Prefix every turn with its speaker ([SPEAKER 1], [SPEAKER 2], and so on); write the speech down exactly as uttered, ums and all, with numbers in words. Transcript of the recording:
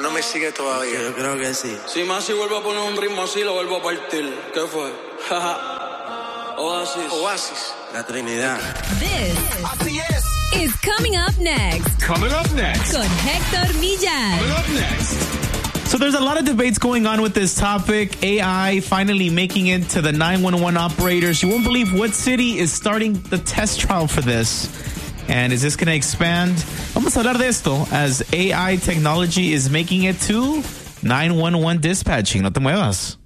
[SPEAKER 1] no me sigue todavía.
[SPEAKER 2] Yo creo que sí.
[SPEAKER 3] Si más si vuelvo a poner un ritmo así, lo vuelvo a partir. ¿Qué fue? Oasis.
[SPEAKER 1] Oasis.
[SPEAKER 2] La Trinidad.
[SPEAKER 4] This
[SPEAKER 1] Así es.
[SPEAKER 4] is coming up next.
[SPEAKER 5] Coming up next.
[SPEAKER 4] Con Hector Millan.
[SPEAKER 5] Coming up next.
[SPEAKER 6] So there's a lot of debates going on with this topic. A I finally making it to the nine one one operators. You won't believe what city is starting the test trial for this. And is this going to expand? Vamos a hablar de esto as A I technology is making it to nine one one dispatching. No te muevas.